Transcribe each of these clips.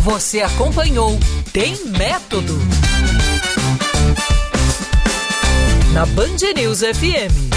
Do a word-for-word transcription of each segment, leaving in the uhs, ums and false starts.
Você acompanhou Tem Método na Band News F M.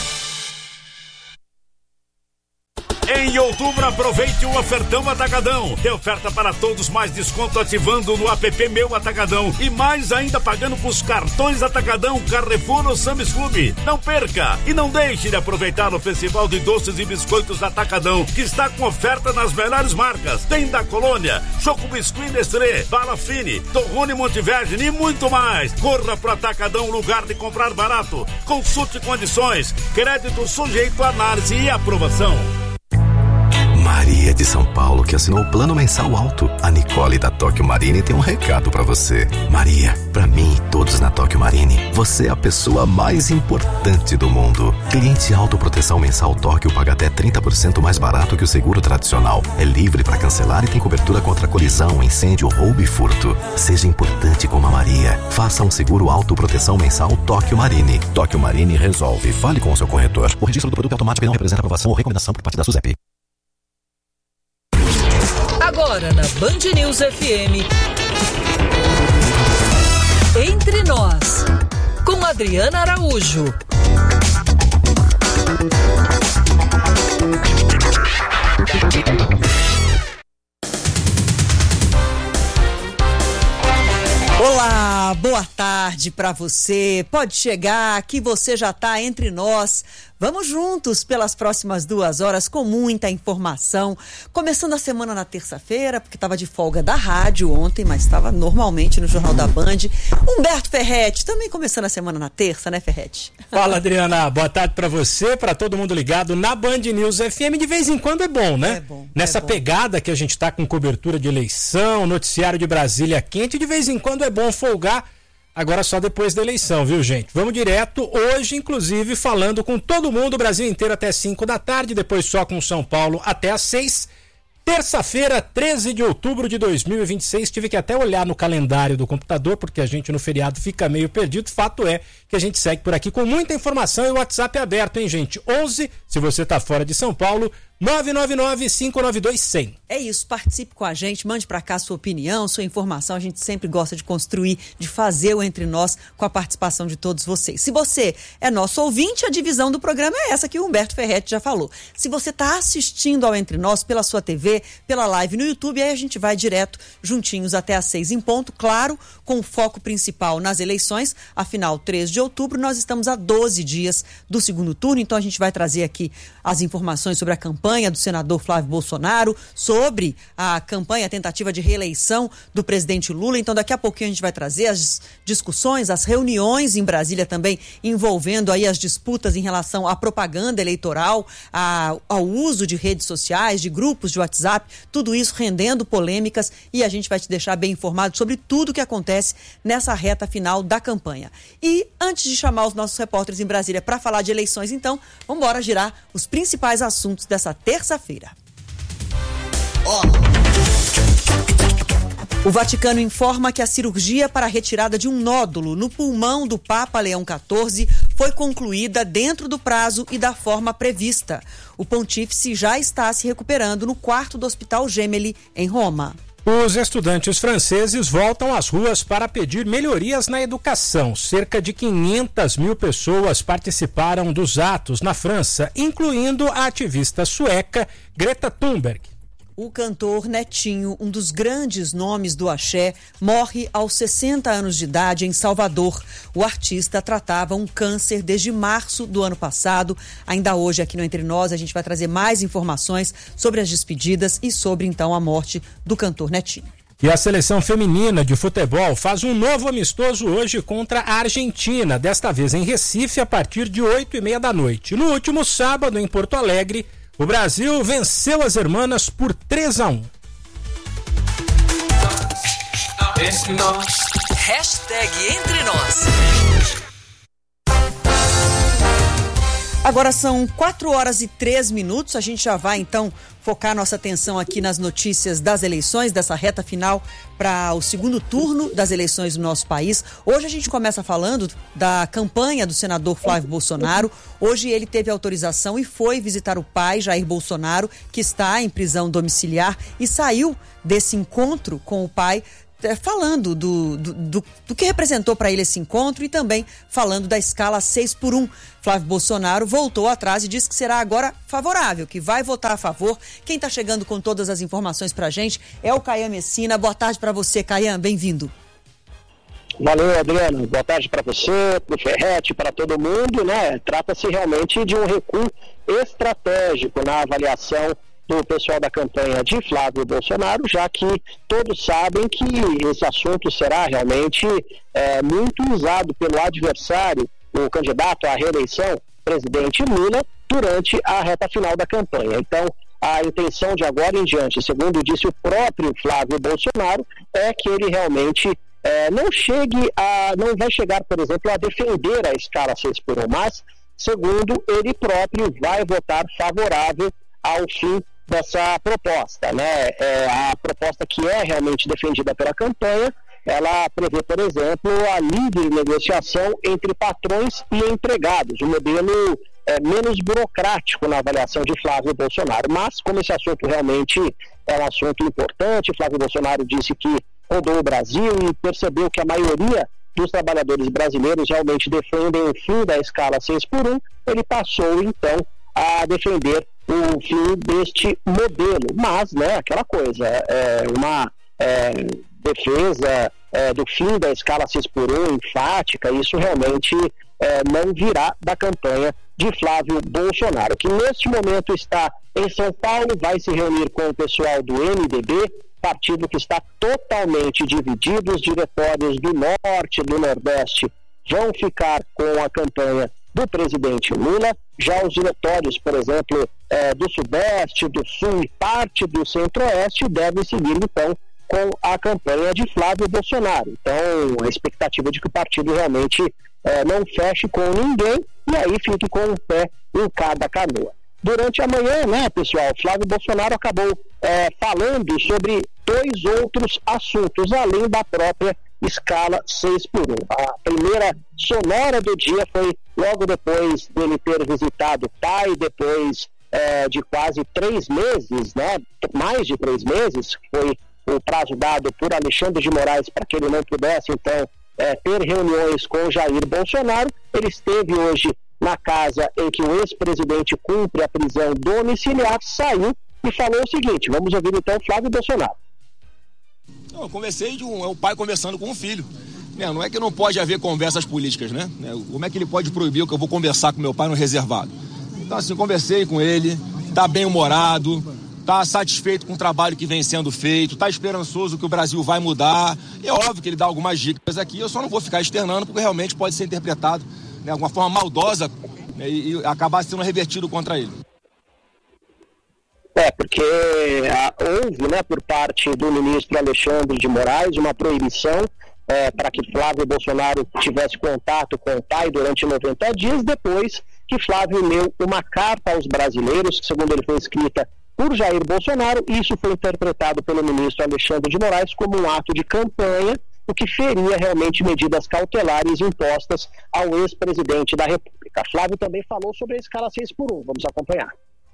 Em outubro, aproveite o ofertão Atacadão. Tem oferta para todos, mais desconto ativando no app Meu Atacadão. E mais ainda pagando com os cartões Atacadão, Carrefour ou Sam's Club. Não perca e não deixe de aproveitar o Festival de Doces e Biscoitos Atacadão, que está com oferta nas melhores marcas. Tem da Colônia, Choco Biscuit Nestlé, Bala Fine, Torrone Montevergine e muito mais. Corra pro Atacadão, lugar de comprar barato. Consulte condições. Crédito sujeito a análise e aprovação. Maria de São Paulo, que assinou o plano mensal alto. A Nicole da Tóquio Marine tem um recado pra você. Maria, pra mim e todos na Tóquio Marine, você é a pessoa mais importante do mundo. Cliente autoproteção mensal Tóquio paga até trinta por cento mais barato que o seguro tradicional. É livre pra cancelar e tem cobertura contra colisão, incêndio, roubo e furto. Seja importante como a Maria. Faça um seguro autoproteção mensal Tóquio Marine. Tóquio Marine resolve. Fale com o seu corretor. O registro do produto é automático e não representa aprovação ou recomendação por parte da SUSEP. Agora na Band News F M, Entre Nós, com Adriana Araújo. Olá, boa tarde para você. Pode chegar que você já está entre nós. Vamos juntos pelas próximas duas horas com muita informação. Começando a semana na terça-feira, porque estava de folga da rádio ontem, mas estava normalmente no Jornal da Band. Humberto Ferretti, também começando a semana na terça, né, Ferretti? Fala, Adriana. Boa tarde para você, para todo mundo ligado na Band News F M. De vez em quando é bom, né? É bom. Nessa é bom. pegada que a gente está com cobertura de eleição, noticiário de Brasília quente, de vez em quando é bom folgar. Agora só depois da eleição, viu, gente? Vamos direto, hoje, inclusive, falando com todo mundo, o Brasil inteiro até cinco da tarde, depois só com São Paulo até às seis. Terça-feira, treze de outubro de dois mil e vinte e seis, tive que até olhar no calendário do computador, porque a gente no feriado fica meio perdido. Fato é que a gente segue por aqui com muita informação e o WhatsApp é aberto, hein, gente? onze, se você tá fora de São Paulo, nove nove nove, cinco nove dois, zero zero. É isso, participe com a gente, mande pra cá sua opinião, sua informação. A gente sempre gosta de construir, de fazer o Entre Nós com a participação de todos vocês. Se você é nosso ouvinte, a divisão do programa é essa que o Humberto Ferretti já falou. Se você tá assistindo ao Entre Nós pela sua T V, pela live no YouTube, aí a gente vai direto, juntinhos até às seis em ponto, claro, com o foco principal nas eleições. Afinal, três de outubro, nós estamos a doze dias do segundo turno, então a gente vai trazer aqui as informações sobre a campanha do senador Flávio Bolsonaro, sobre a campanha, a tentativa de reeleição do presidente Lula. Então daqui a pouquinho a gente vai trazer as discussões, as reuniões em Brasília também, envolvendo aí as disputas em relação à propaganda eleitoral, a, ao uso de redes sociais, de grupos de WhatsApp, tudo isso rendendo polêmicas, e a gente vai te deixar bem informado sobre tudo o que acontece nessa reta final da campanha. E antes de chamar os nossos repórteres em Brasília para falar de eleições, então, vamos embora girar os principais assuntos dessa terça-feira. O Vaticano informa que a cirurgia para a retirada de um nódulo no pulmão do Papa Leão quatorze foi concluída dentro do prazo e da forma prevista. O pontífice já está se recuperando no quarto do Hospital Gemelli, em Roma. Os estudantes franceses voltam às ruas para pedir melhorias na educação. Cerca de quinhentas mil pessoas participaram dos atos na França, incluindo a ativista sueca Greta Thunberg. O cantor Netinho, um dos grandes nomes do axé, morre aos sessenta anos de idade em Salvador. O artista tratava um câncer desde março do ano passado. Ainda hoje, aqui no Entre Nós, a gente vai trazer mais informações sobre as despedidas e sobre, então, a morte do cantor Netinho. E a seleção feminina de futebol faz um novo amistoso hoje contra a Argentina, desta vez em Recife, a partir de oito e meia da noite. No último sábado, em Porto Alegre, o Brasil venceu as hermanas por três a um. Hashtag Entre Nós. Agora são quatro horas e três minutos. A gente já vai então focar nossa atenção aqui nas notícias das eleições, dessa reta final para o segundo turno das eleições do nosso país. Hoje a gente começa falando da campanha do senador Flávio Bolsonaro. Hoje ele teve autorização e foi visitar o pai, Jair Bolsonaro, que está em prisão domiciliar, e saiu desse encontro com o pai falando do, do, do, do que representou para ele esse encontro e também falando da escala seis por um. Flávio Bolsonaro voltou atrás e disse que será agora favorável, que vai votar a favor. Quem está chegando com todas as informações para a gente é o Caian Messina. Boa tarde para você, Caian, bem-vindo. Valeu, Adriano. Boa tarde para você, para o Ferretti, para todo mundo, né? Trata-se realmente de um recuo estratégico na avaliação do pessoal da campanha de Flávio Bolsonaro, já que todos sabem que esse assunto será realmente é, muito usado pelo adversário, o candidato à reeleição, presidente Lula, durante a reta final da campanha. Então, a intenção de agora em diante, segundo disse o próprio Flávio Bolsonaro, é que ele realmente é, não chegue a, não vai chegar, por exemplo, a defender a escala seis por um, mas, segundo ele próprio, vai votar favorável ao fim dessa proposta, né? É, a proposta que é realmente defendida pela campanha, ela prevê, por exemplo, a livre negociação entre patrões e empregados, um modelo é, menos burocrático na avaliação de Flávio Bolsonaro. Mas, como esse assunto realmente é um assunto importante, Flávio Bolsonaro disse que rodou o Brasil e percebeu que a maioria dos trabalhadores brasileiros realmente defendem o fim da escala seis por um, ele passou, então, a defender o fim deste modelo, mas, né, aquela coisa, é uma é, defesa é, do fim da escala seis por um enfática, isso realmente é, não virá da campanha de Flávio Bolsonaro, que neste momento está em São Paulo, vai se reunir com o pessoal do M D B, partido que está totalmente dividido. Os diretórios do Norte e do Nordeste vão ficar com a campanha do presidente Lula. Já os diretórios, por exemplo, é, do Sudeste, do Sul e parte do Centro-Oeste devem seguir, então, com a campanha de Flávio Bolsonaro. Então, a expectativa de que o partido realmente é, não feche com ninguém e aí fique com um pé em cada canoa. Durante a manhã, né, pessoal, Flávio Bolsonaro acabou é, falando sobre dois outros assuntos, além da própria escala seis por um. A primeira sonora do dia foi logo depois dele ter visitado o pai, depois é, de quase três meses, né, mais de três meses, foi o prazo dado por Alexandre de Moraes para que ele não pudesse, então, é, ter reuniões com Jair Bolsonaro. Ele esteve hoje na casa em que o ex-presidente cumpre a prisão domiciliar, saiu e falou o seguinte, vamos ouvir então Flávio Bolsonaro. Eu conversei de um, é o pai conversando com o filho. Né? Não é que não pode haver conversas políticas, né? Como é que ele pode proibir o que eu vou conversar com meu pai no reservado? Então, assim, conversei com ele, tá bem humorado, tá satisfeito com o trabalho que vem sendo feito, tá esperançoso que o Brasil vai mudar. É óbvio que ele dá algumas dicas aqui, eu só não vou ficar externando, porque realmente pode ser interpretado de né, alguma forma maldosa, né, e, e acabar sendo revertido contra ele. É, porque a, houve, né, por parte do ministro Alexandre de Moraes, uma proibição é, para que Flávio Bolsonaro tivesse contato com o pai durante noventa dias, depois que Flávio leu uma carta aos brasileiros, que segundo ele foi escrita por Jair Bolsonaro, e isso foi interpretado pelo ministro Alexandre de Moraes como um ato de campanha, o que feria realmente medidas cautelares impostas ao ex-presidente da República. Flávio também falou sobre a escala seis por um, vamos acompanhar.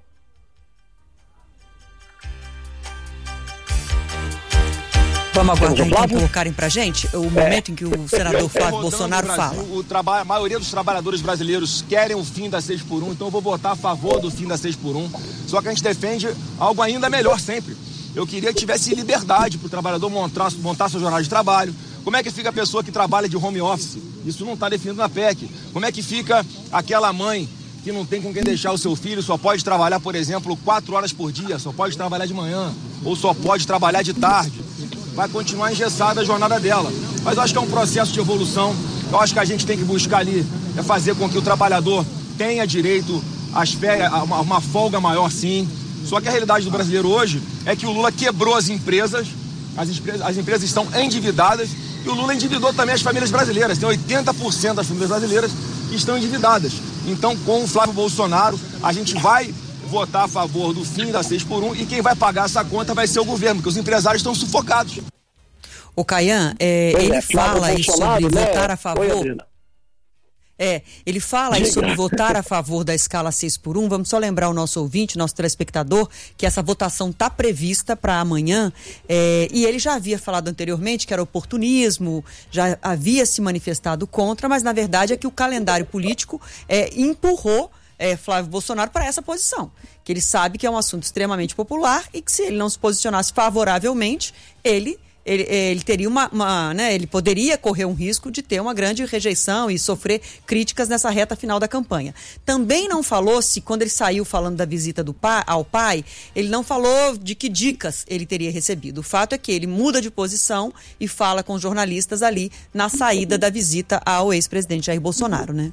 Vamos aguardar então colocarem pra gente o momento é. em que o senador Flávio Bolsonaro Brasil, fala. O traba- a maioria dos trabalhadores brasileiros querem o fim da seis por um, então eu vou votar a favor do fim da seis por um. Só que a gente defende algo ainda melhor sempre. Eu queria que tivesse liberdade para o trabalhador montar, montar sua jornada de trabalho. Como é que fica a pessoa que trabalha de home office? Isso não está definido na P E C. Como é que fica aquela mãe que não tem com quem deixar o seu filho, só pode trabalhar, por exemplo, quatro horas por dia, só pode trabalhar de manhã, ou só pode trabalhar de tarde? Vai continuar engessada a jornada dela. Mas eu acho que é um processo de evolução. Eu acho que a gente tem que buscar ali é fazer com que o trabalhador tenha direito às férias, a uma, uma folga maior, sim. Só que a realidade do brasileiro hoje é que o Lula quebrou as empresas, as, empresas, as empresas estão endividadas, e o Lula endividou também as famílias brasileiras. Tem oitenta por cento das famílias brasileiras que estão endividadas. Então, com o Flávio Bolsonaro, a gente vai votar a favor do fim da seis por um e quem vai pagar essa conta vai ser o governo, porque os empresários estão sufocados. O Caian, é, ele é, fala aí sobre né? votar a favor... Oi, É, ele fala aí sobre votar a favor da escala seis por um. Vamos só lembrar o nosso ouvinte, nosso telespectador, que essa votação está prevista para amanhã. É, e ele já havia falado anteriormente que era oportunismo, já havia se manifestado contra, mas na verdade é que o calendário político é, empurrou é, Flávio Bolsonaro para essa posição. Que ele sabe que é um assunto extremamente popular e que se ele não se posicionasse favoravelmente, ele... Ele, ele teria uma, uma né, ele poderia correr um risco de ter uma grande rejeição e sofrer críticas nessa reta final da campanha. Também não falou se, quando ele saiu falando da visita do pai, ao pai, ele não falou de que dicas ele teria recebido. O fato é que ele muda de posição e fala com os jornalistas ali na saída da visita ao ex-presidente Jair Bolsonaro, né?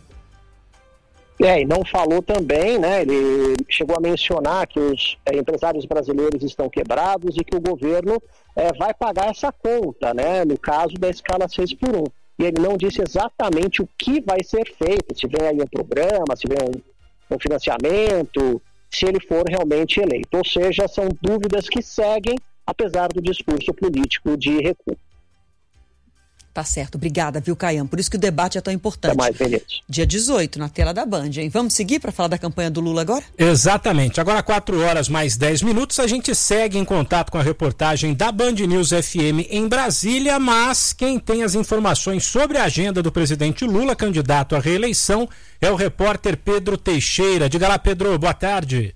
É, e não falou também, né? Ele chegou a mencionar que os é, empresários brasileiros estão quebrados e que o governo é, vai pagar essa conta, né? No caso da escala seis por um. E ele não disse exatamente o que vai ser feito, se vem aí um programa, se vem um, um financiamento, se ele for realmente eleito. Ou seja, são dúvidas que seguem, apesar do discurso político de recuo. Tá certo, obrigada, viu, Caian? Por isso que o debate é tão importante. Até mais, Benito. Dia dezoito, na tela da Band, hein? Vamos seguir para falar da campanha do Lula agora? Exatamente. Agora, quatro horas mais dez minutos, a gente segue em contato com a reportagem da Band News F M em Brasília, mas quem tem as informações sobre a agenda do presidente Lula, candidato à reeleição, é o repórter Pedro Teixeira. Diga lá, Pedro, boa tarde.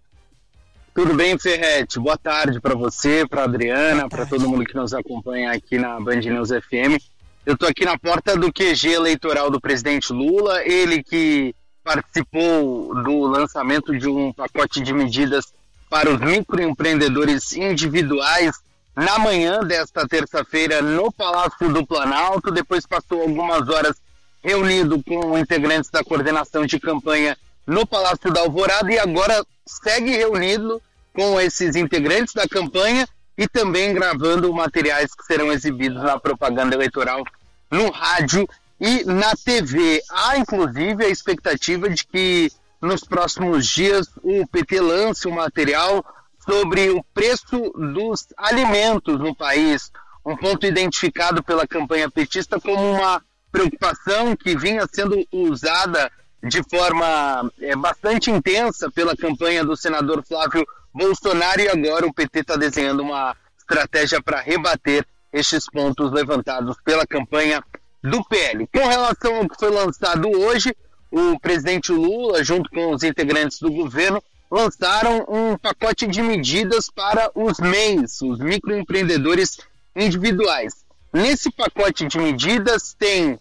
Tudo bem, Ferretti? Boa tarde para você, para Adriana, para todo mundo que nos acompanha aqui na Band News F M. Eu estou aqui na porta do Q G eleitoral do presidente Lula, ele que participou do lançamento de um pacote de medidas para os microempreendedores individuais na manhã desta terça-feira no Palácio do Planalto. Depois passou algumas horas reunido com integrantes da coordenação de campanha no Palácio da Alvorada e agora segue reunido com esses integrantes da campanha e também gravando materiais que serão exibidos na propaganda eleitoral no rádio e na T V. Há, inclusive, a expectativa de que nos próximos dias o P T lance um material sobre o preço dos alimentos no país, um ponto identificado pela campanha petista como uma preocupação que vinha sendo usada de forma é, bastante intensa pela campanha do senador Flávio Bolsonaro, e agora o P T está desenhando uma estratégia para rebater estes pontos levantados pela campanha do P L. Com relação ao que foi lançado hoje, o presidente Lula, junto com os integrantes do governo, lançaram um pacote de medidas para os M E Is, os microempreendedores individuais. Nesse pacote de medidas tem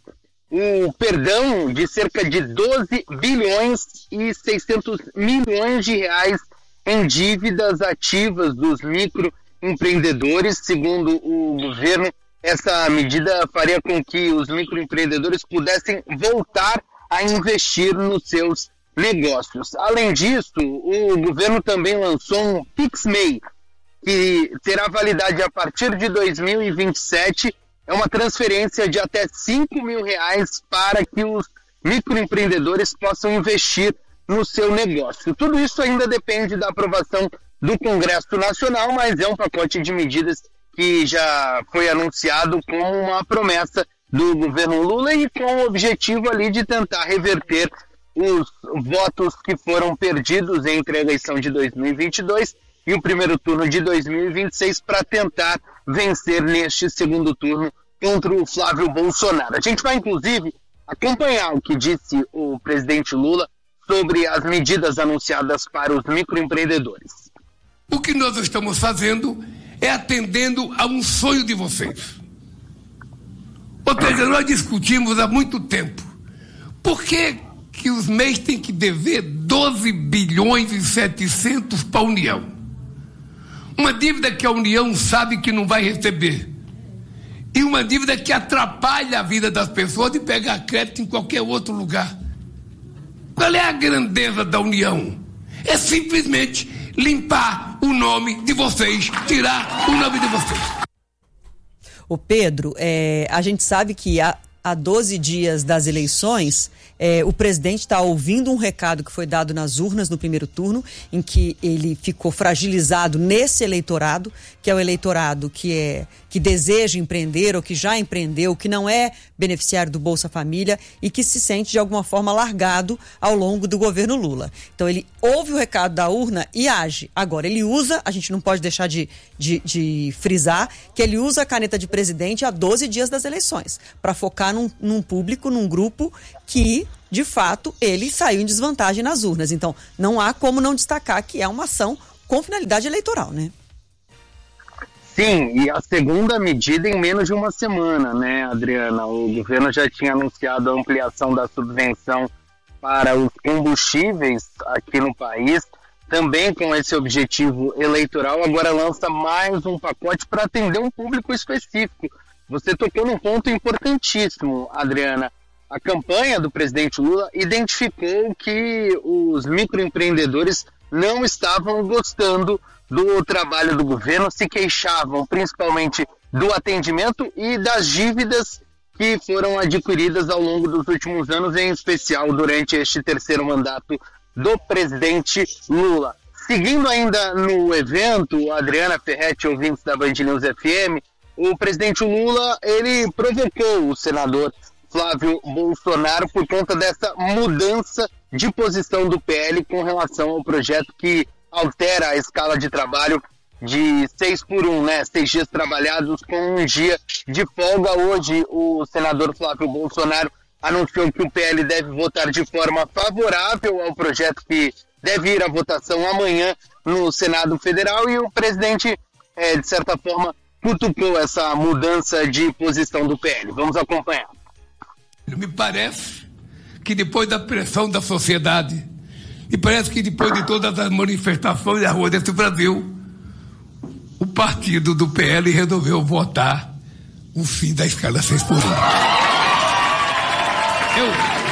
o perdão de cerca de doze bilhões e seiscentos milhões de reais em dívidas ativas dos microempreendedores. Segundo o governo, essa medida faria com que os microempreendedores pudessem voltar a investir nos seus negócios. Além disso, o governo também lançou um PixMe, que terá validade a partir de dois mil e vinte e sete. É uma transferência de até cinco mil reais para que os microempreendedores possam investir no seu negócio. Tudo isso ainda depende da aprovação do Congresso Nacional, mas é um pacote de medidas que já foi anunciado como uma promessa do governo Lula e com o objetivo ali de tentar reverter os votos que foram perdidos entre a eleição de dois mil e vinte e dois e o primeiro turno de dois mil e vinte e seis para tentar vencer neste segundo turno contra o Flávio Bolsonaro. A gente vai, inclusive, acompanhar o que disse o presidente Lula sobre as medidas anunciadas para os microempreendedores. O que nós estamos fazendo é atendendo a um sonho de vocês. Ou seja, nós discutimos há muito tempo por que, que os M E Is têm que dever doze bilhões e setecentos para a União. Uma dívida que a União sabe que não vai receber. E uma dívida que atrapalha a vida das pessoas de pegar crédito em qualquer outro lugar. Qual é a grandeza da União? É simplesmente limpar o nome de vocês, tirar o nome de vocês. O Pedro, é, a gente sabe que a a doze dias das eleições, é, o presidente está ouvindo um recado que foi dado nas urnas no primeiro turno, em que ele ficou fragilizado nesse eleitorado, que é o eleitorado que, é, que deseja empreender ou que já empreendeu, que não é beneficiário do Bolsa Família e que se sente de alguma forma largado ao longo do governo Lula. Então ele ouve o recado da urna e age. Agora, ele usa, a gente não pode deixar de, de, de frisar, que ele usa a caneta de presidente a doze dias das eleições, para focar num, num público, num grupo que, de fato, ele saiu em desvantagem nas urnas. Então, não há como não destacar que é uma ação com finalidade eleitoral, né? Sim, e a segunda medida em menos de uma semana, né, Adriana? O governo já tinha anunciado a ampliação da subvenção para os combustíveis aqui no país, também com esse objetivo eleitoral, agora lança mais um pacote para atender um público específico. Você tocou num ponto importantíssimo, Adriana. A campanha do presidente Lula identificou que os microempreendedores não estavam gostando do trabalho do governo, se queixavam principalmente do atendimento e das dívidas que foram adquiridas ao longo dos últimos anos, em especial durante este terceiro mandato do presidente Lula. Seguindo ainda no evento, Adriana, Ferretti, ouvintes da Band News F M, o presidente Lula, ele provocou o senador Flávio Bolsonaro por conta dessa mudança de posição do P L com relação ao projeto que altera a escala de trabalho de seis por um, né? Seis dias trabalhados com um dia de folga. Hoje, o senador Flávio Bolsonaro anunciou que o P L deve votar de forma favorável ao projeto que deve ir à votação amanhã no Senado Federal, e o presidente, é, de certa forma, cutucou essa mudança de posição do P L. Vamos acompanhar. Me parece que depois da pressão da sociedade, me parece que depois de todas as manifestações da rua desse Brasil, o partido do P L resolveu votar o fim da escala seis por um. Eu...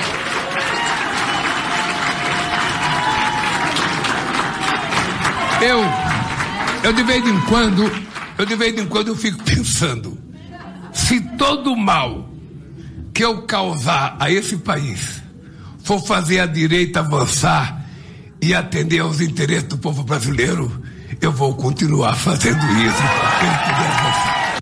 Eu... Eu de vez em quando, eu de vez em quando eu fico pensando, se todo o mal que eu causar a esse país for fazer a direita avançar e atender aos interesses do povo brasileiro, eu vou continuar fazendo isso. Quem puder avançar.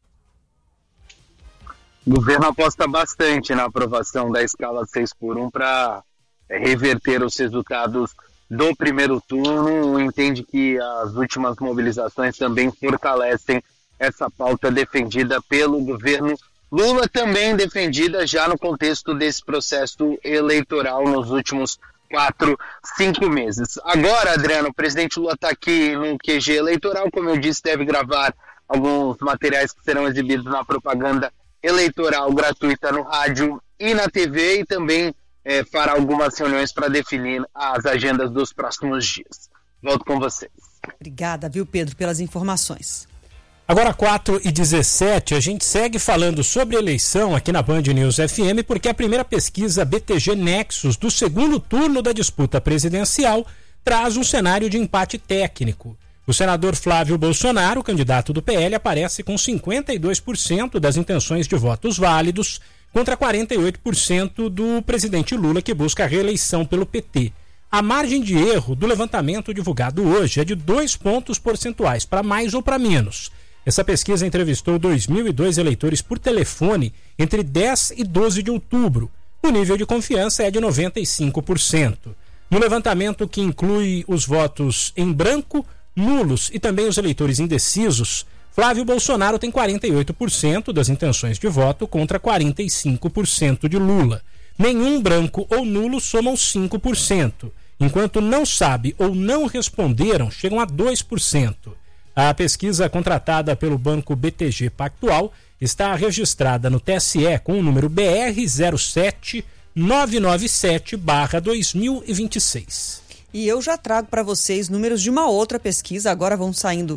O governo aposta bastante na aprovação da escala seis por um para reverter os resultados do primeiro turno. Entende que as últimas mobilizações também fortalecem essa pauta defendida pelo governo Lula, também defendida já no contexto desse processo eleitoral nos últimos quatro, cinco meses. Agora, Adriano, o presidente Lula está aqui no Q G eleitoral, como eu disse, deve gravar alguns materiais que serão exibidos na propaganda eleitoral gratuita no rádio e na T V, e também é, fará algumas reuniões para definir as agendas dos próximos dias. Volto com vocês. Obrigada, viu, Pedro, pelas informações. Agora, quatro e dezessete, a gente segue falando sobre eleição aqui na Band News F M, porque a primeira pesquisa B T G Nexus do segundo turno da disputa presidencial traz um cenário de empate técnico. O senador Flávio Bolsonaro, candidato do P L, aparece com cinquenta e dois por cento das intenções de votos válidos contra quarenta e oito por cento do presidente Lula, que busca a reeleição pelo P T. A margem de erro do levantamento divulgado hoje é de dois pontos percentuais, para mais ou para menos. Essa pesquisa entrevistou dois mil e dois eleitores por telefone entre dez e doze de outubro. O nível de confiança é de noventa e cinco por cento. No levantamento, que inclui os votos em branco, nulos e também os eleitores indecisos, Flávio Bolsonaro tem quarenta e oito por cento das intenções de voto contra quarenta e cinco por cento de Lula. Nenhum branco ou nulo somam cinco por cento, enquanto não sabe ou não responderam chegam a dois por cento. A pesquisa contratada pelo banco B T G Pactual está registrada no T S E com o número B R zero sete nove nove sete barra dois mil e vinte e seis. E eu já trago para vocês números de uma outra pesquisa, agora vão saindo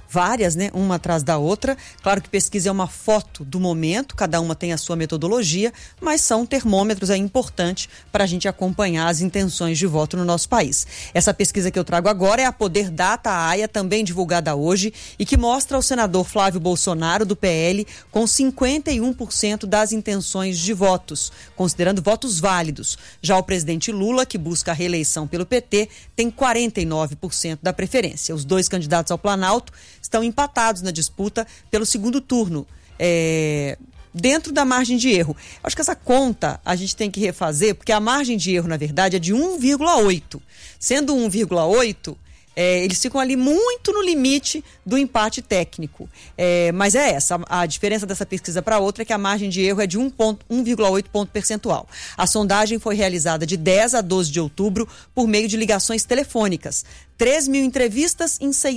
várias, né, uma atrás da outra. Claro que pesquisa é uma foto do momento, cada uma tem a sua metodologia, mas são termômetros aí importantes para a gente acompanhar as intenções de voto no nosso país. Essa pesquisa que eu trago agora é a Poder Data AIA, também divulgada hoje, e que mostra o senador Flávio Bolsonaro, do P L, com cinquenta e um por cento das intenções de votos, considerando votos válidos. Já o presidente Lula, que busca a reeleição pelo P T, tem quarenta e nove por cento da preferência. Os dois candidatos ao Planalto estão empatados na disputa pelo segundo turno, é, dentro da margem de erro. Acho que essa conta a gente tem que refazer, porque a margem de erro, na verdade, é de um vírgula oito. Sendo um vírgula oito, é, eles ficam ali muito no limite do empate técnico. É, mas é essa, a diferença dessa pesquisa para outra é que a margem de erro é de um vírgula oito ponto percentual. A sondagem foi realizada de dez a doze de outubro por meio de ligações telefônicas. três mil entrevistas em seis